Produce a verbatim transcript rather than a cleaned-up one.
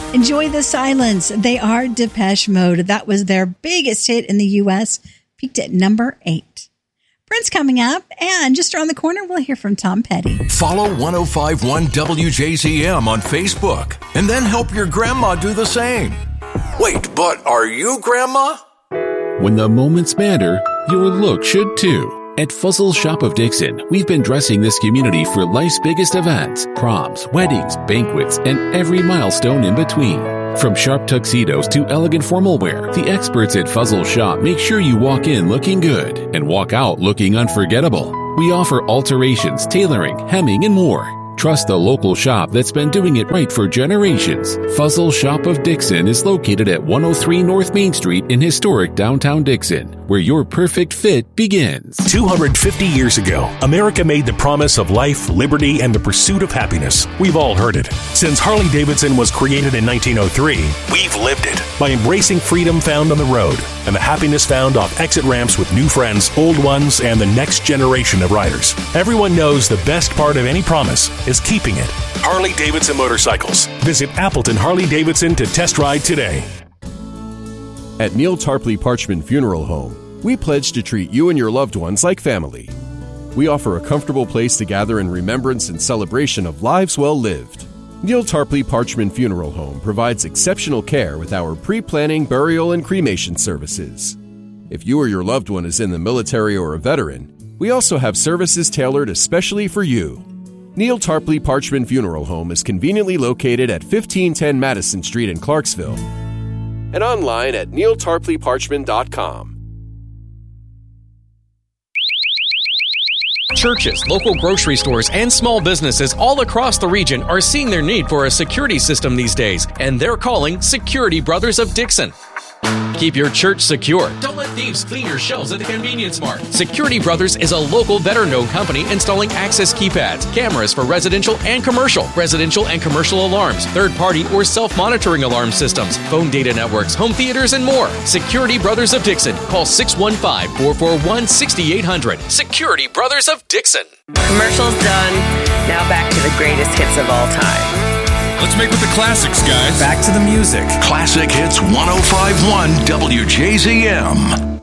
Enjoy the Silence. They are Depeche Mode. That was their biggest hit in the U S, peaked at number eight. Prince coming up, and just around the corner, we'll hear from Tom Petty. Follow one oh five point one W J Z M on Facebook, and then help your grandma do the same. Wait, but are you grandma? When the moments matter, your look should too. At Fuzzle Shop of Dixon, we've been dressing this community for life's biggest events, proms, weddings, banquets, and every milestone in between. From sharp tuxedos to elegant formal wear, the experts at Fuzzle Shop make sure you walk in looking good and walk out looking unforgettable. We offer alterations, tailoring, hemming, and more. Trust the local shop that's been doing it right for generations. Fuzzle Shop of Dixon is located at one oh three North Main Street in historic downtown Dixon, where your perfect fit begins. two hundred fifty years ago, America made the promise of life, liberty, and the pursuit of happiness. We've all heard it. Since Harley-Davidson was created in nineteen oh three, we've lived it by embracing freedom found on the road and the happiness found off exit ramps with new friends, old ones, and the next generation of riders. Everyone knows the best part of any promise is keeping it. Harley-Davidson Motorcycles. Visit Appleton Harley-Davidson to test ride today. At Neil Tarpley Parchman Funeral Home, we pledge to treat you and your loved ones like family. We offer a comfortable place to gather in remembrance and celebration of lives well lived. Neil Tarpley Parchman Funeral Home provides exceptional care with our pre-planning, burial, and cremation services. If you or your loved one is in the military or a veteran, we also have services tailored especially for you. Neil Tarpley Parchman Funeral Home is conveniently located at fifteen ten Madison Street in Clarksville and online at neil tarpley parchman dot com. Churches, local grocery stores, and small businesses all across the region are seeing their need for a security system these days, and they're calling Security Brothers of Dixon. Keep your church secure. Don't let thieves clean your shelves at the Convenience Mart. Security Brothers is a local, veteran-owned company installing access keypads, cameras for residential and commercial, residential and commercial alarms, third-party or self-monitoring alarm systems, phone data networks, home theaters, and more. Security Brothers of Dixon. Call six one five, four four one, six eight zero zero. Security Brothers of Dixon. Commercials done. Now back to the greatest hits of all time. Let's make with the classics, guys. Back to the music. Classic Hits one oh five point one W J Z M.